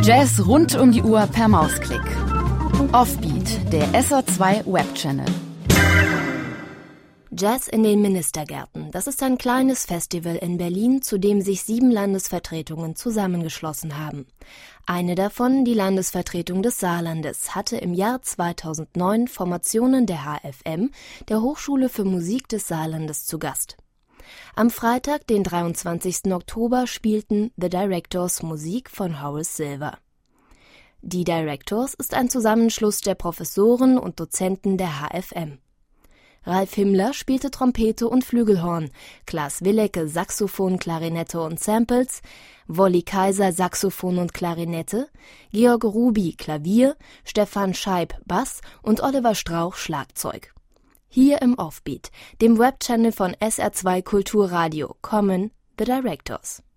Jazz rund um die Uhr per Mausklick. Offbeat, der SR2 Webchannel. Jazz in den Ministergärten. Das ist ein kleines Festival in Berlin, zu dem sich 7 Landesvertretungen zusammengeschlossen haben. Eine davon, die Landesvertretung des Saarlandes, hatte im Jahr 2009 Formationen der HFM, der Hochschule für Musik des Saarlandes, zu Gast. Am Freitag, den 23. Oktober, spielten The Directors Musik von Horace Silver. Die Directors ist ein Zusammenschluss der Professoren und Dozenten der HFM. Ralf Himmler spielte Trompete und Flügelhorn, Klaas Willecke Saxophon, Klarinette und Samples, Wolli Kaiser Saxophon und Klarinette, Georg Ruby Klavier, Stefan Scheib Bass und Oliver Strauch Schlagzeug. Hier im Offbeat, dem Webchannel von SR2 Kulturradio, kommen The Directors.